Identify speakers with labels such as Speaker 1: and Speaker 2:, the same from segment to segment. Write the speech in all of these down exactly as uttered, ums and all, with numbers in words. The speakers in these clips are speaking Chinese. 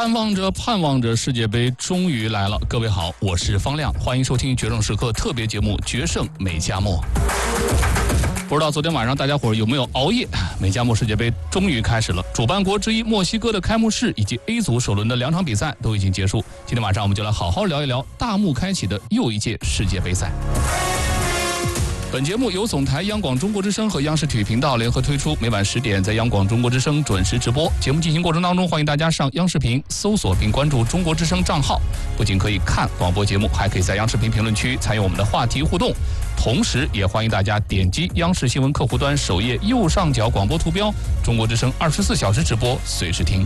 Speaker 1: 盼望着盼望着，世界杯终于来了。各位好，我是方亮，欢迎收听《决胜时刻》特别节目《决胜美加墨》。不知道昨天晚上大家伙有没有熬夜？美加墨世界杯终于开始了，主办国之一墨西哥的开幕式以及 A 组首轮的两场比赛都已经结束。今天晚上我们就来好好聊一聊大幕开启的又一届世界杯赛。本节目由总台央广中国之声和央视体育频道联合推出，每晚十点在央广中国之声准时直播。节目进行过程当中，欢迎大家上央视频搜索并关注中国之声账号，不仅可以看广播节目，还可以在央视频评论区参与我们的话题互动。同时也欢迎大家点击央视新闻客户端首页右上角广播图标，中国之声二十四小时直播，随时听。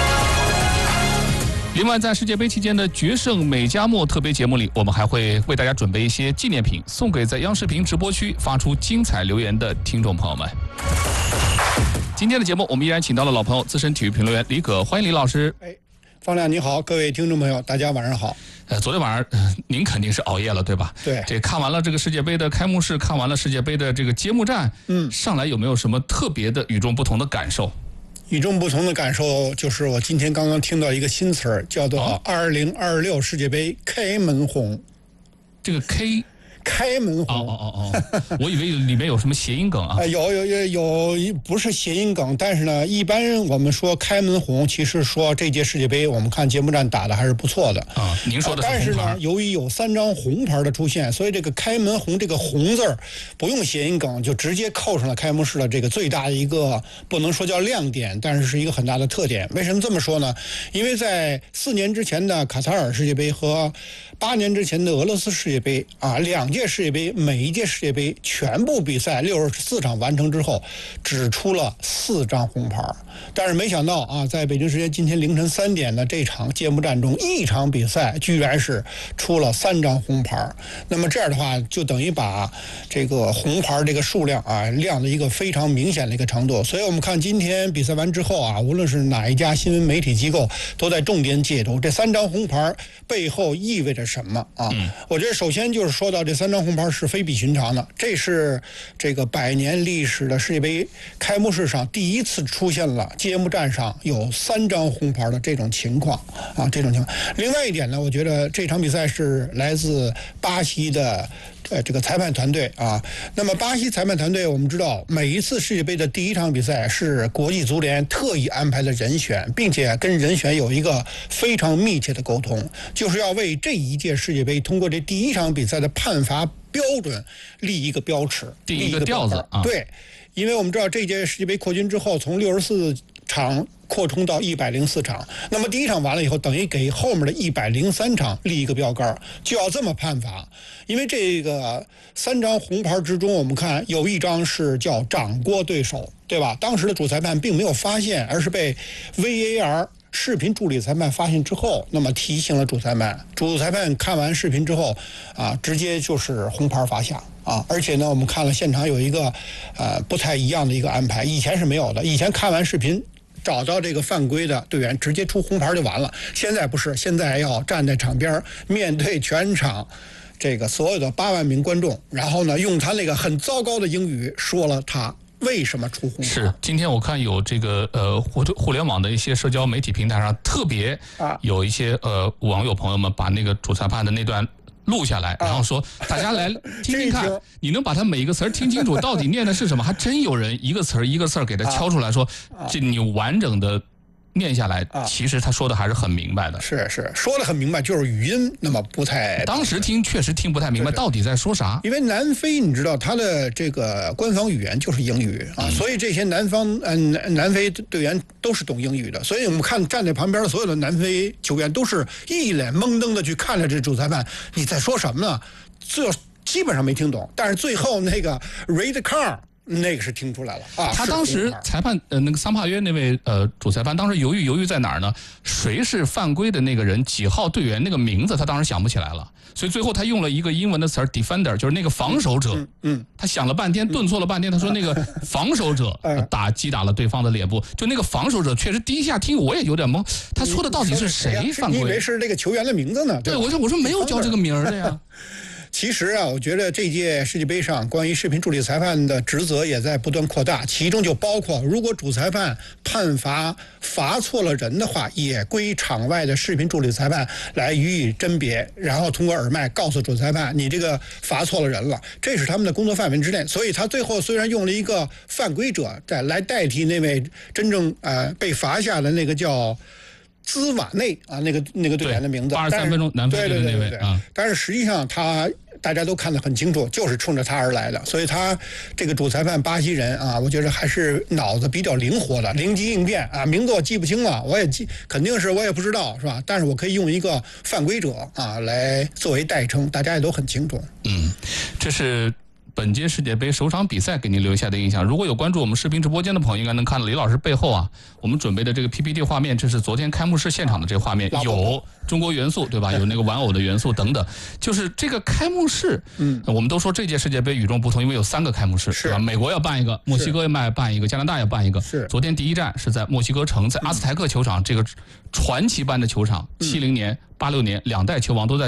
Speaker 1: 另外，在世界杯期间的决胜美加墨特别节目里，我们还会为大家准备一些纪念品，送给在央视频直播区发出精彩留言的听众朋友们。今天的节目，我们依然请到了老朋友资深体育评论员李可，欢迎李老师。
Speaker 2: 哎，方亮你好，各位听众朋友，大家晚上好。
Speaker 1: 呃，昨天晚上、呃、您肯定是熬夜了，对吧？
Speaker 2: 对。
Speaker 1: 这看完了这个世界杯的开幕式，看完了世界杯的这个揭幕战，嗯，上来有没有什么特别的、与众不同的感受？
Speaker 2: 与众不同的感受就是我今天刚刚听到一个新词儿，叫做二零二六世界杯开门红。
Speaker 1: 这个 K
Speaker 2: 开门红。
Speaker 1: 哦哦哦哦，我以为里面有什么谐音梗啊。
Speaker 2: 呃、有有有有，不是谐音梗，但是呢，一般我们说开门红，其实说这届世界杯我们看揭幕战打的还是不错的
Speaker 1: 啊。您说的是红牌。
Speaker 2: 但是呢，由于有三张红牌的出现，所以这个开门红这个红字儿不用谐音梗，就直接扣上了开幕式的这个最大的一个，不能说叫亮点，但是是一个很大的特点。为什么这么说呢？因为在四年之前的卡塔尔世界杯和八年之前的俄罗斯世界杯啊，两届世界杯每一届世界杯全部比赛六十四场完成之后，只出了四张红牌。但是没想到啊，在北京时间今天凌晨三点的这场揭幕战中，一场比赛居然是出了三张红牌。那么这样的话，就等于把这个红牌这个数量啊亮了一个非常明显的一个程度。所以我们看今天比赛完之后啊，无论是哪一家新闻媒体机构都在重点解读这三张红牌背后意味着什么啊。嗯、我觉得首先就是说到这三张红牌是非比寻常的，这是这个百年历史的世界杯开幕式上第一次出现了揭幕战上有三张红牌的这种情况啊，这种情况。另外一点呢，我觉得这场比赛是来自巴西的呃这个裁判团队啊。那么巴西裁判团队，我们知道每一次世界杯的第一场比赛是国际足联特意安排的人选，并且跟人选有一个非常密切的沟通，就是要为这一届世界杯通过这第一场比赛的判罚标准立一个标尺，
Speaker 1: 立一个调子啊。
Speaker 2: 对，因为我们知道这届世界杯扩军之后，从六十四场扩充到一百零四场，那么第一场完了以后，等于给后面的一百零三场立一个标杆，就要这么判罚。因为这个三张红牌之中，我们看有一张是叫掌掴对手，对吧？当时的主裁判并没有发现，而是被 V A R视频助理裁判发现之后，那么提醒了主裁判。主裁判看完视频之后，啊，直接就是红牌罚下啊！而且呢，我们看了现场有一个呃不太一样的一个安排，以前是没有的。以前看完视频找到这个犯规的队员，直接出红牌就完了。现在不是，现在要站在场边，面对全场这个所有的八万名观众，然后呢，用他那个很糟糕的英语说了他为什么出红牌。
Speaker 1: 是，今天我看有这个呃互互联网的一些社交媒体平台上，特别有一些呃网友朋友们把那个主裁判的那段录下来，然后说大家来听听看，你能把他每一个词儿听清楚，到底念的是什么？还真有人一个词儿一个字儿给他敲出来说，这你完整的念下来，其实他说的还是很明白的。
Speaker 2: 是是，说的很明白，就是语音那么不太。
Speaker 1: 当时听确实听不太明白，到底在说啥？
Speaker 2: 因为南非你知道他的这个官方语言就是英语啊，嗯、所以这些南方嗯、呃、南非队员都是懂英语的，所以我们看站在旁边的所有的南非球员都是一脸懵登的去看着这主裁判，你在说什么呢？这基本上没听懂，但是最后那个 red card。那个是听出来了啊！
Speaker 1: 他当时裁判呃那个桑帕约那位呃主裁判当时犹豫犹豫在哪儿呢？谁是犯规的那个人？几号队员那个名字他当时想不起来了，所以最后他用了一个英文的词儿 defender， 就是那个防守者。
Speaker 2: 嗯，嗯
Speaker 1: 他想了半天，顿挫了半天，他说那个防守者打击打了对方的脸部，就那个防守者确实第一下听我也有点懵，他说的到底是谁犯规？
Speaker 2: 你以为是这个球员的名字呢？
Speaker 1: 对，我说我说没有叫这个名儿的呀。
Speaker 2: 其实啊，我觉得这届世界杯上关于视频助理裁判的职责也在不断扩大，其中就包括如果主裁判判罚罚错了人的话，也归场外的视频助理裁判来予以甄别，然后通过耳麦告诉主裁判你这个罚错了人了，这是他们的工作范围之内。所以他最后虽然用了一个犯规者在来代替那位真正呃被罚下的那个叫兹瓦内啊，那个那个队员的名字，
Speaker 1: 八十三分钟南非队的那位啊，
Speaker 2: 但是实际上他大家都看得很清楚，就是冲着他而来的，所以他这个主裁判巴西人啊，我觉得还是脑子比较灵活的，灵机应变啊，名字我记不清了，我也记肯定是我也不知道是吧？但是我可以用一个犯规者啊来作为代称，大家也都很清楚。
Speaker 1: 嗯，这是本届世界杯首场比赛给您留下的印象。如果有关注我们视频直播间的朋友，应该能看到李老师背后啊，我们准备的这个 P P T 画面，这是昨天开幕式现场的这个画面，有中国元素对吧？有那个玩偶的元素等等。就是这个开幕式，嗯，我们都说这届世界杯与众不同，因为有三个开幕式，是吧？美国要办一个，墨西哥要办一个，加拿大要办一个。
Speaker 2: 是。
Speaker 1: 昨天第一站是在墨西哥城，在阿斯台克球场，这个传奇般的球场，七零年、八六年两代球王都在